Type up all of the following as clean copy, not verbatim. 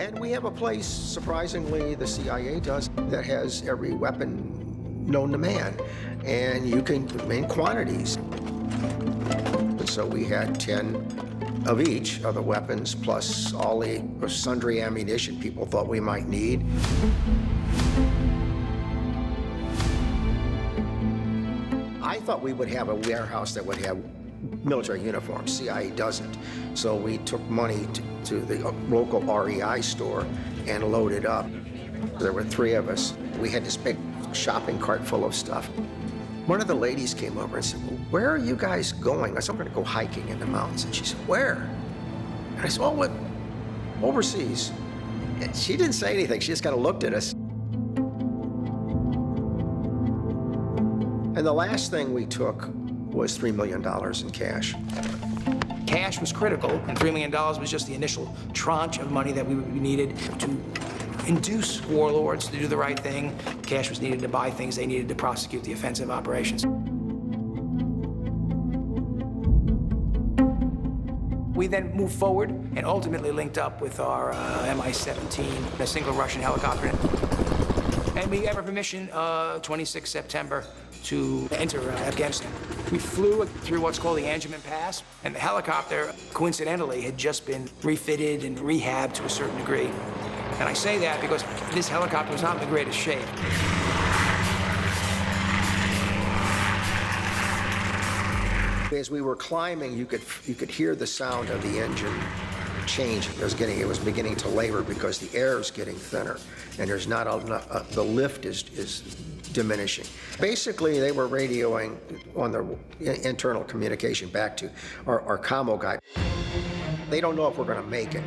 And we have a place, surprisingly, the CIA does, that has every weapon known to man. And you can, in quantities. And so we had 10 of each of the weapons, plus all the sundry ammunition people thought we might need. I thought we would have a warehouse that would have military uniforms. CIA doesn't. So we took money to the local REI store and loaded up. There were 3 of us. We had this big shopping cart full of stuff. One of the ladies came over and said, "Well, where are you guys going?" I said, "I'm going to go hiking in the mountains." And she said, "Where?" And I said, "Oh, overseas." And she didn't say anything. She just kind of looked at us. And the last thing we took was $3 million in cash. Cash was critical, and $3 million was just the initial tranche of money that we needed to induce warlords to do the right thing. Cash was needed to buy things they needed to prosecute the offensive operations. We then moved forward and ultimately linked up with our Mi-17, a single Russian helicopter. And we got permission 26 September to enter Afghanistan. We flew through what's called the Anjuman Pass, and the helicopter, coincidentally, had just been refitted and rehabbed to a certain degree. And I say that because this helicopter was not in the greatest shape. As we were climbing, you could hear the sound of the engine changing. It was beginning to labor because the air is getting thinner, and there's not the lift is diminishing. Basically, they were radioing on the internal communication back to our commo guy. They don't know if we're going to make it.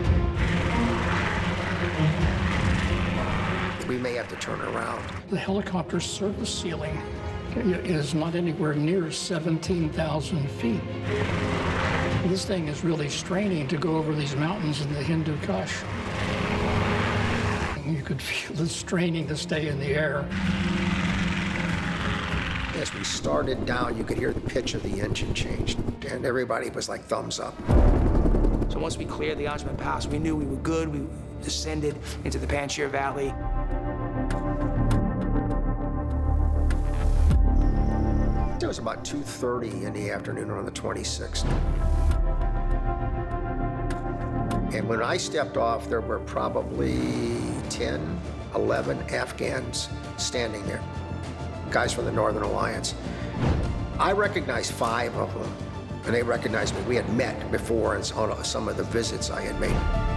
We may have to turn around. The helicopter's surface ceiling is not anywhere near 17,000 feet. This thing is really straining to go over these mountains in the Hindu Kush. You could feel the straining to stay in the air. As we started down, you could hear the pitch of the engine change, and everybody was like thumbs up. So once we cleared the Anjuman Pass, we knew we were good. We descended into the Panjshir Valley. It was about 2:30 in the afternoon on the 26th. And when I stepped off, there were probably 10, 11 Afghans standing there, guys from the Northern Alliance. I recognized 5 of them, and they recognized me. We had met before on some of the visits I had made.